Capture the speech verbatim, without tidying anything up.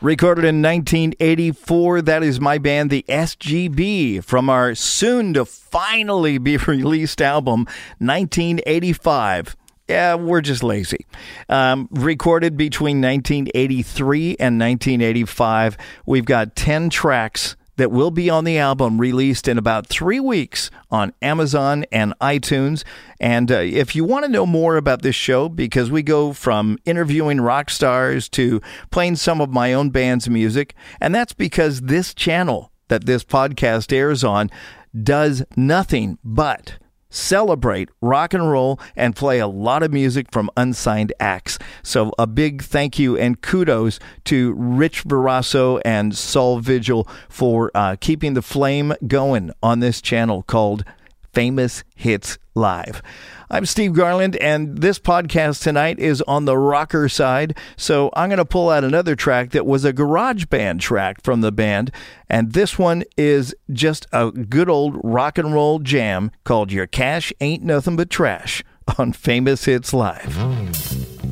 Recorded in nineteen eighty-four, that is my band, the S G B, from our soon-to-finally-be-released album, nineteen eighty-five. Yeah, we're just lazy. Um, recorded between nineteen eighty-three and nineteen eighty-five, we've got ten tracks that will be on the album, released in about three weeks on Amazon and iTunes. And uh, if you want to know more about this show, because we go from interviewing rock stars to playing some of my own band's music, and that's because this channel that this podcast airs on does nothing but celebrate rock and roll and play a lot of music from unsigned acts. So a big thank you and kudos to Rich Barrasso and Saul Vigil for uh, keeping the flame going on this channel called Famous Hits Live. I'm Steve Garland, and this podcast tonight is on the rocker side, so I'm going to pull out another track that was a garage band track from the band, and this one is just a good old rock and roll jam called Your Cash Ain't Nothing But Trash on Famous Hits Live.